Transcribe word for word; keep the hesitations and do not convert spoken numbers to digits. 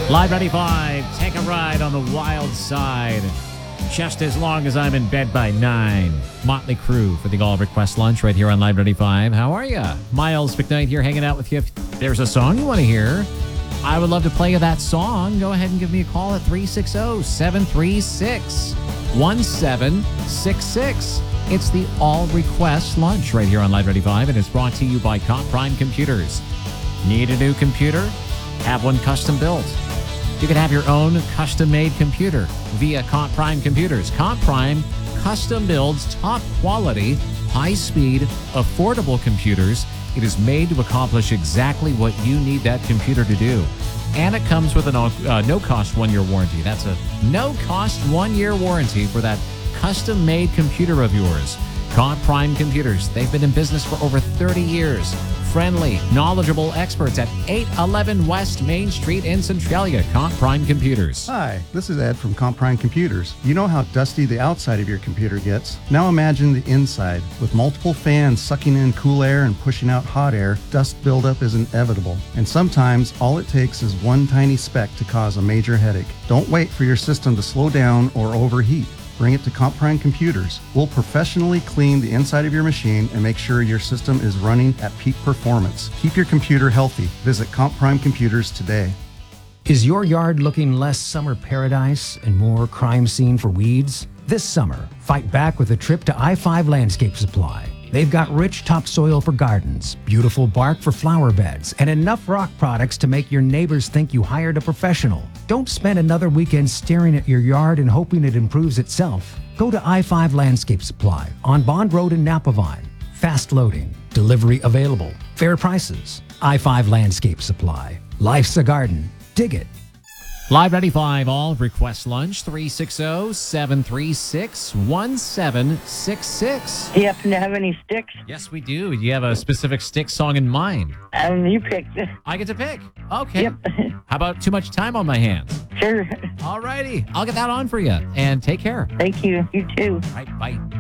Live ninety-five, take a ride on the wild side. Just as long as I'm in bed by nine. Motley Crue for the All Request Lunch right here on Live ninety-five. How are you? Miles McKnight here hanging out with you. If there's a song you want to hear, I would love to play you that song. Go ahead and give me a call at three six zero, seven three six, one seven six six. It's the All Request Lunch right here on Live ninety-five, and it's brought to you by Comp Prime Computers. Need a new computer? Have one custom built. You can have your own custom-made computer via Comp Prime Computers. Comp Prime custom builds top quality, high-speed, affordable computers. It is made to accomplish exactly what you need that computer to do. And it comes with a no, uh, no-cost one-year warranty. That's a no-cost one-year warranty for that custom-made computer of yours. Comp Prime Computers. They've been in business for over thirty years. Friendly, knowledgeable experts at eight eleven West Main Street in Centralia. Comp Prime Computers. Hi, this is Ed from Comp Prime Computers. You know how dusty the outside of your computer gets. Now imagine the inside. With multiple fans sucking in cool air and pushing out hot air, dust buildup is inevitable. And sometimes all it takes is one tiny speck to cause a major headache. Don't wait for your system to slow down or overheat. Bring it to Comp Prime Computers. We'll professionally clean the inside of your machine and make sure your system is running at peak performance. Keep your computer healthy. Visit Comp Prime Computers today. Is your yard looking less summer paradise and more crime scene for weeds? This summer, fight back with a trip to I five Landscape Supply. They've got rich topsoil for gardens, beautiful bark for flower beds, and enough rock products to make your neighbors think you hired a professional. Don't spend another weekend staring at your yard and hoping it improves itself. Go to I five Landscape Supply on Bond Road in Napavine. Fast loading, delivery available, fair prices. I five Landscape Supply. Life's a garden. Dig it. Live ninety-five, All Request Lunch, three six zero, seven three six, one seven six six. Do you happen to have any sticks? Yes, we do. Do you have a specific stick song in mind? Um, you picked it. I get to pick. Okay. Yep. How about Too Much Time on My Hands? Sure. All righty. I'll get that on for you. And take care. Thank you. You too. All right, bye.